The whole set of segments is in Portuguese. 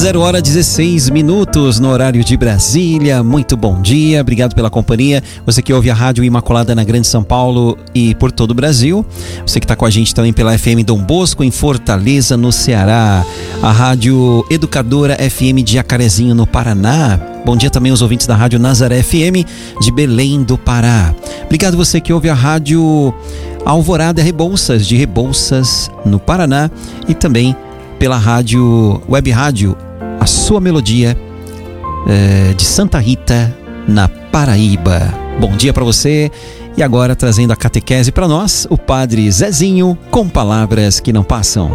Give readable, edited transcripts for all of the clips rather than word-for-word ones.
0h16 no horário de Brasília. Muito bom dia, obrigado pela companhia. Você que ouve a Rádio Imaculada na Grande São Paulo e por todo o Brasil. Você que está com a gente também pela FM Dom Bosco em Fortaleza, no Ceará. A Rádio Educadora FM de Jacarezinho, no Paraná. Bom dia também aos ouvintes da Rádio Nazaré FM de Belém do Pará. Obrigado você que ouve a Rádio Alvorada Rebouças, de Rebouças, no Paraná. E também pela rádio, web rádio, a sua melodia, de Santa Rita, na Paraíba. Bom dia para você. E agora trazendo a catequese para nós, o Padre Zezinho, com palavras que não passam.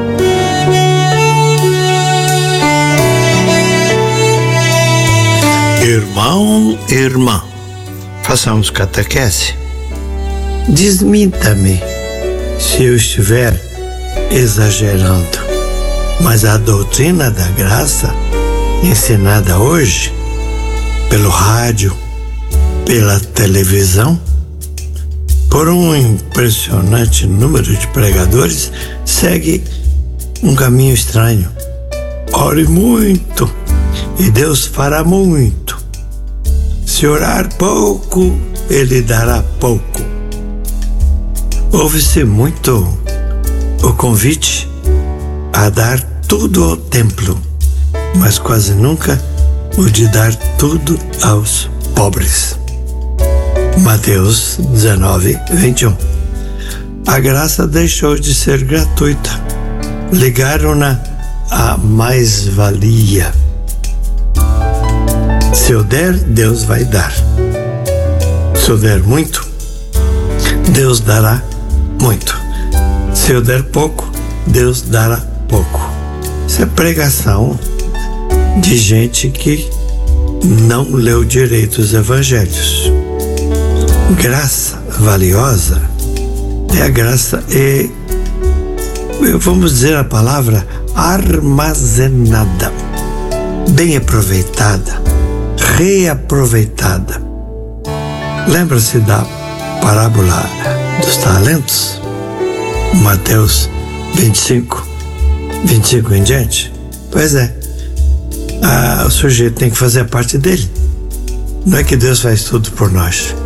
Irmão, irmã, façamos catequese. Desminta-me se eu estiver exagerando, mas a doutrina da graça, ensinada hoje, pelo rádio, pela televisão, por um impressionante número de pregadores, segue um caminho estranho. Ore muito e Deus fará muito. Se orar pouco, Ele dará pouco. Ouve-se muito o convite a dar tudo ao templo, mas quase nunca o de dar tudo aos pobres. Mateus 19, 21. A graça deixou de ser gratuita. Ligaram-na à mais-valia. Se eu der, Deus vai dar. Se eu der muito, Deus dará muito. Se eu der pouco, Deus dará pouco. Isso é pregação de gente que não leu direito os evangelhos. Graça valiosa é a graça, vamos dizer a palavra, armazenada, bem aproveitada, reaproveitada. Lembra-se da parábola dos talentos? Mateus 25 em diante? Pois é. O sujeito tem que fazer a parte dele. Não é que Deus faz tudo por nós.